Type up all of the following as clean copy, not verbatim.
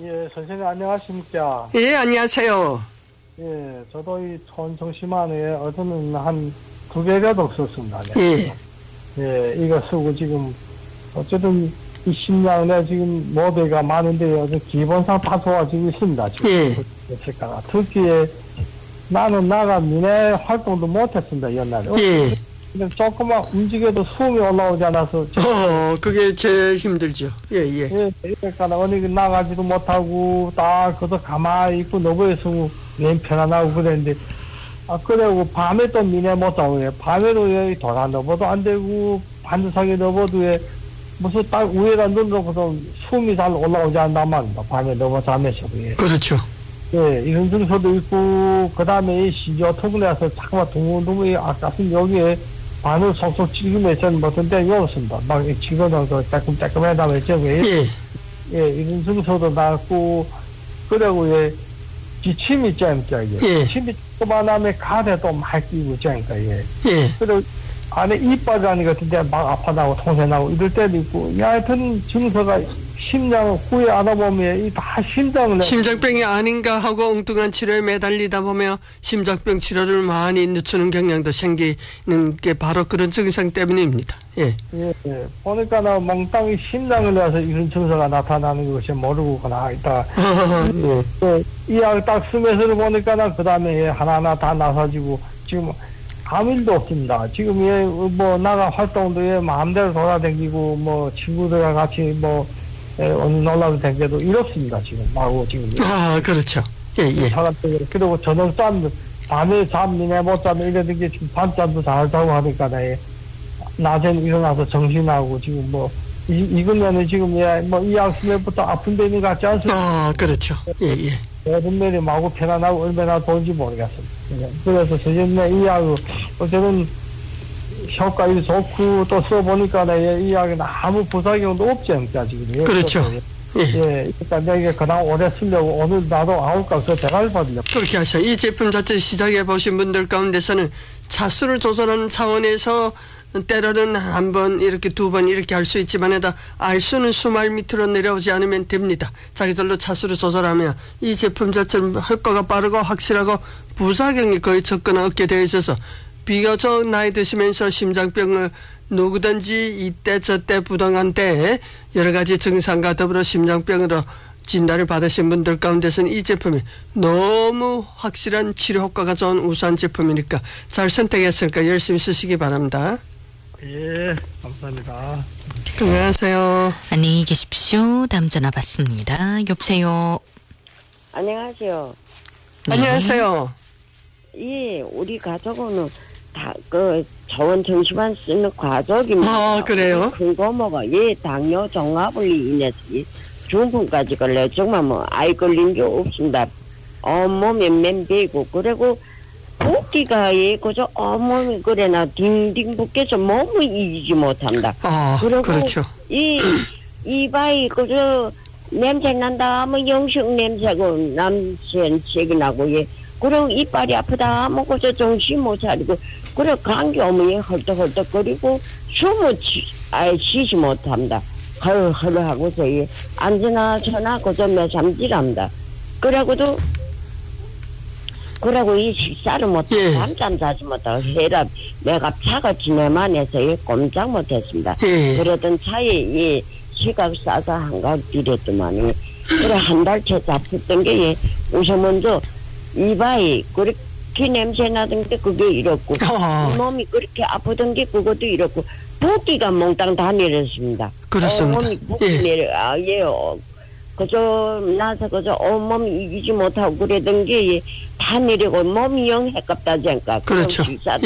예, 선생님 안녕하십니까? 예, 안녕하세요. 예, 저도 이 촌정심안에 어제는 한 2개라도 썼습니다. 예. 예, 이거 쓰고 지금 어쨌든 이 심장 내 지금 모대가 많은데 어제 기본상 다 좋아지고 있습니다. 지금. 예. 특히 나는 나가 미내 활동도 못했습니다. 옛날에. 예. 조금만 움직여도 숨이 올라오지 않아서. 그게 제일 힘들죠. 예, 예. 예, 그러니까 어디 나가지도 못하고 딱 그저 가만히 있고 너버에서 내 편안하고 그랬는데 그래고 밤에 또 미내 못 자고 밤에도 여기 도나 넘어도 안 되고 반드하게 넘어도 무슨 딱 위에다 눈 놓고서 숨이 잘 올라오지 않단 말입니다. 밤에 넘어 자면서. 예. 그렇죠. 예, 이런 증서도 있고 그 다음에 이 신조통내에서 잠깐만 둥글둥글 가슴 여기에 바늘 속속 찌르면 저는 무슨 데가 없습니다. 막 지금은 그 따끔따끔하다면 저게 예, 이런 증서도 나고 그리고 예, 기침이 있지 않습니까? 예. 기침이 그만하면 간에도 많이 끼고 있지 않습니까? 예. 그리고 안에 이빨이 같은데 막 아파나고 통세나고 이럴 때도 있고 하여튼 증서가 심장을 후에 알아보면 이 다 심장병이 아닌가 하고 엉뚱한 치료에 매달리다 보면 심장병 치료를 많이 늦추는 경향도 생기는 게 바로 그런 증상 때문입니다. 예. 예, 예. 보니까 나 몽땅이 심장을 내서 이런 증서가 나타나는 것이 모르고나 있다. 예. 이 약 딱 쓰면서 보니까 나 그 다음에 하나하나 다 나서지고 지금 아무 일도 없습니다. 지금 뭐 나가 활동도 마음대로 돌아다니고 뭐 친구들과 같이 뭐 어느 놀러도 댕겨도 이렇습니다. 지금 마구 지금. 그렇죠. 예, 예. 그리고 저녁 밤에 잠이내 못 자면 이러는 게 지금 밤잠도 잘 자고 하니까 낮에는 일어나서 정신하고 지금 뭐 이거면은 지금 뭐 이 약 쓰면부터 아픈 데는 같지 않습니까? 그렇죠. 예, 예. 모든 면이 마구 편안하고 얼마나 좋은지 모르겠습니다. 그래서 선생님 이 약을 어쨌든 효과도 좋고 또 써보니까 이 약에는 아무 부작용도 없지 않습니까 지금. 그렇죠. 예, 그러니까 내가 그냥 오래 쓰려고 오늘 나도 아울까서 대가를 받으려고. 그렇게 하셔. 이 제품 자체를 시작해 보신 분들 가운데서는 차수를 조절하는 차원에서 때로는 한 번 이렇게 2번 이렇게 할 수 있지만에다 알수는 수말 밑으로 내려오지 않으면 됩니다. 자기들로 차수를 조절하면 이 제품 자체는 효과가 빠르고 확실하고 부작용이 거의 적거나 없게 되어 있어서 비교적 나이 드시면서 심장병을 누구든지 이때 저때 부당한 때 여러 가지 증상과 더불어 심장병으로 진단을 받으신 분들 가운데서는 이 제품이 너무 확실한 치료 효과가 좋은 우수한 제품이니까 잘 선택했으니까 열심히 쓰시기 바랍니다. 예, 감사합니다. 건강하세요. 안녕히 계십시오. 다음 전화 받습니다. 여보세요. 안녕하세요. 네. 안녕하세요. 예, 우리 가족은 다 저원 정시만 쓰는 가족입니다. 그래요? 큰 고모가 당뇨 종합을 인해서 중풍까지 걸려 정말 뭐 아이 걸린 게 없습니다. 온몸에 맨배고 그리고 붓기가 그저 온몸이 그래나 딩딩 붓게서 몸을 이기지 못한다. 그리고 그렇죠. 이바이 그저 냄새 난다 하면 영식 냄새고 남색이 나고 그리고 이빨이 아프다 하면 그저 정신 못 차리고 그리고 감기 오면 헐떡헐떡거리고 숨을 쉬지 못합니다. 헐헐하고서 앉으나 서나 그저 매삼질합니다. 그러고 이 식사를 못하고 밤잠 자지 못하고 해라 내가 차가 지내만 해서 꼼짝 못했습니다. 그러던 차에 시각 싸서 한각 들였더만 그래 한 달째 잡혔던 게 우선 먼저 이바이 그렇게 냄새 나던 게 그게 이렇고 몸이 그렇게 아프던 게 그것도 이렇고 붓기가 몽땅 다 내렸습니다. 그렇습니다. 몸이 붓기 내려 그저 나서 그저 온몸이 이기지 못하고 그러던 게 다 내리고 몸이 영 해깝다지 않까. 그렇죠.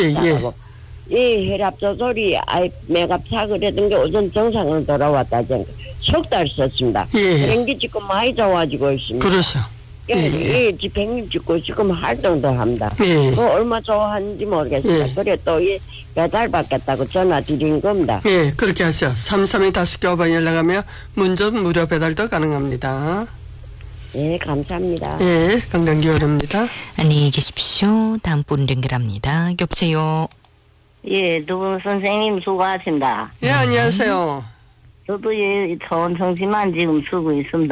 혈압 조절이 매갑차 그러던 게 우선 정상으로 돌아왔다지 않까. 석 달 썼습니다. 그런 게 지금 많이 좋아지고 있습니다. 그렇죠. 집행님 찍고 지금 활동도 합니다. 얼마 좋아하는지 모르겠습니다. 그래 또 배달 받겠다고 전화 드린 겁니다. 그렇게 하세요. 33-5번 연락하면 문전 무료 배달도 가능합니다. 감사합니다. 건강기원입니다. 안녕히 계십시오. 다음 분 연결합니다. 여보세요. 두 분 선생님 수고하신다. 안녕하세요. 저도 좋은 정신만 지금 쓰고 있습니다.